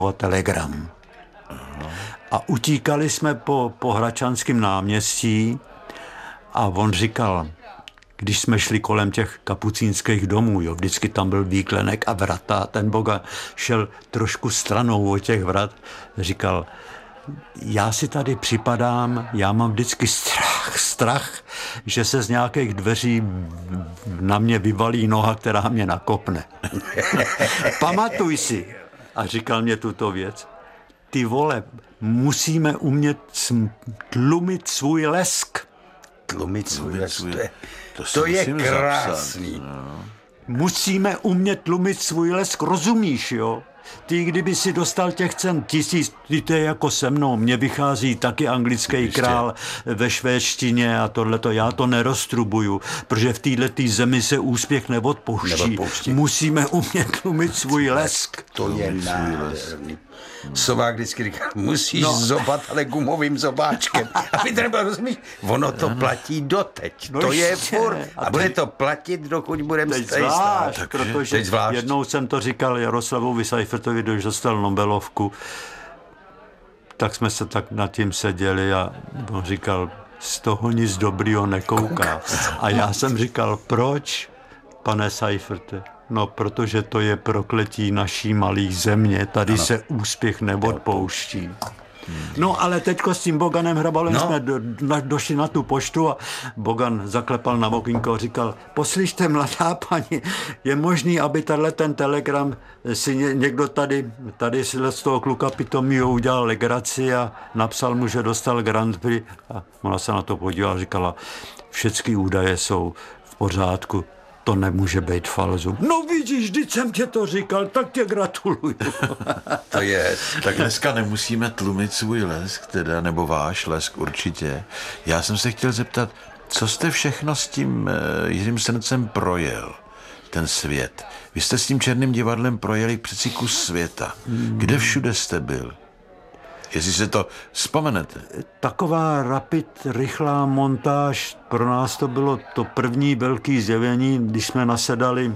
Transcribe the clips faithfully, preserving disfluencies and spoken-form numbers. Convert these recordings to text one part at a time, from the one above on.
telegram. A utíkali jsme po, po Hradčanském náměstí a on říkal, když jsme šli kolem těch kapucínských domů, jo, vždycky tam byl výklenek a vrata, ten Boga šel trošku stranou od těch vrat, říkal, já si tady připadám, já mám vždycky strach, strach, že se z nějakých dveří na mě vyvalí noha, která mě nakopne. Pamatuj si. A říkal mě tuto věc. Ty vole, musíme umět tlumit svůj lesk. Tlumit svůj lesk, svůj... to je, to to je musím krásný. Zapsat, no. Musíme umět tlumit svůj lesk, rozumíš, jo? Ty, kdyby si dostal těch cen tisíc, ty to je jako se mnou, mně vychází taky anglický Ještě. král ve švédštině a tohleto, já to neroztrubuju, protože v této zemi se úspěch neodpouští. Neodpouští. Musíme umět tlumit svůj lesk. To je nádherný. Sovák vždycky říká, musíš no. zobat, ale gumovým zobáčkem. A vy to nebyl, rozumíš? Ono to platí doteď. No to je ještě. furt. A A bude to platit, dokud budeme Teď stát. zvlášť, Tak, protože teď zvlášť. jednou jsem to říkal Jaroslavovi Seifertovi, když dostal Nobelovku, tak jsme se tak nad tím seděli a on říkal, z toho nic dobrýho nekouká. A já jsem říkal, proč, pane Seiferte? No, protože to je prokletí naší malé země. Tady ano. se úspěch neodpouští. No, ale teďko s tím Boganem Hrabalem no. jsme do, na, došli na tu poštu a Bogan zaklepal na okýnko a říkal, poslyšte, mladá paní, je možný, aby tenhle ten telegram si ně, někdo tady, tady si z toho kluka pitomího udělal legraci a napsal mu, že dostal Grand Prix. A ona se na to podívala a říkala, všechny údaje jsou v pořádku. To nemůže být falzu. No vidíš, vždyť jsem tě to říkal, tak tě gratuluju. To je. Tak dneska nemusíme tlumit svůj lesk, teda, nebo váš lesk určitě. Já jsem se chtěl zeptat, co jste všechno s tím uh, Jiřím Srncem projel, ten svět. Vy jste s tím Černým divadlem projeli přeci kus světa. Kde všude jste byl? Jestli se to vzpomenete. Taková rapid, rychlá montáž, pro nás to bylo to první velké zjevení, když jsme nasedali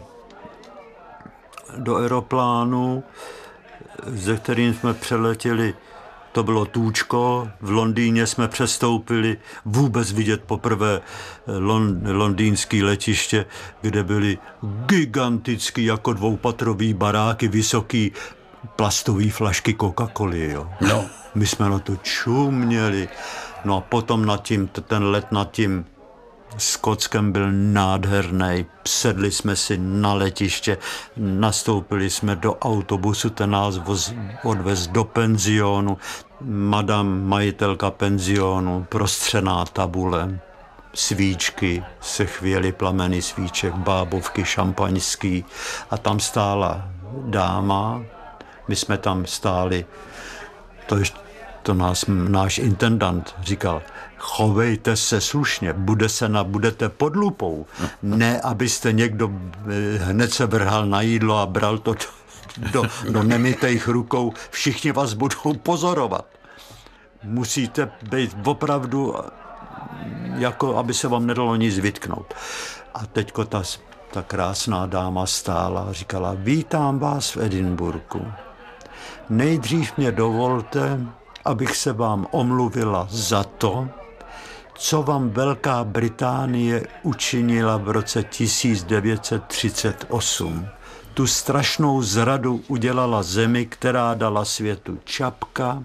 do aeroplánu, ze kterým jsme přeletěli, to bylo Tůčko, v Londýně jsme přestoupili, vůbec vidět poprvé lon, londýnský letiště, kde byly gigantický jako dvoupatrový baráky, vysoký plastový flašky Coca-Coly, jo. No. My jsme na to čuměli. No a potom nad tím, ten let nad tím Skotskem byl nádherný. Sedli jsme si na letiště, nastoupili jsme do autobusu, ten nás voz, odvez do penzionu. Madam majitelka penzionu, prostřená tabule, svíčky, se chvěly plameny svíček, bábovky šampaňský a tam stála dáma, my jsme tam stáli, to ještě to nás náš intendant říkal, chovejte se slušně, bude se na, budete pod lupou. Ne, abyste někdo hned se vrhal na jídlo a bral to do, do nemytejch rukou. Všichni vás budou pozorovat. Musíte být opravdu, jako aby se vám nedalo nic vytknout. A teďko ta, ta krásná dáma stála a říkala, vítám vás v Edinburghu. Nejdřív mě dovolte, abych se vám omluvila za to, co vám Velká Británie učinila v roce tisíc devět set třicet osm. Tu strašnou zradu udělala zemi, která dala světu Čapka,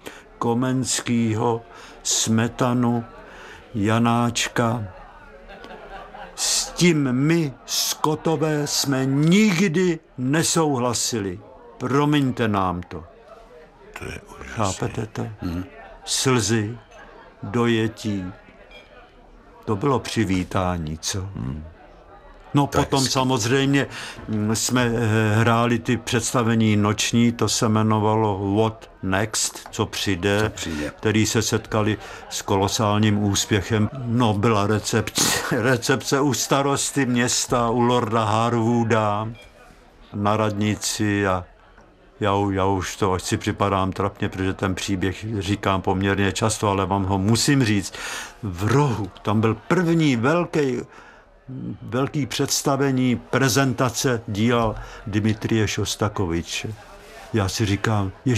Komenskýho, Smetanu, Janáčka. S tím my, Skotové, jsme nikdy nesouhlasili. Promiňte nám to. To je úžasný. Chápete to? Hmm. Slzy, dojetí. To bylo přivítání, co? Hmm. No to potom samozřejmě jsme hráli ty představení noční, to se jmenovalo What Next, co přijde, co přijde, který se setkali s kolosálním úspěchem. No byla recepce, recepce u starosty města, u lorda Harwooda, na radnici a Já, já už to až si připadám trapně, protože ten příběh říkám poměrně často, ale vám ho musím říct. V rohu, tam byl první velký, velký představení, prezentace díla Dimitrije Šostakoviče. Já si říkám,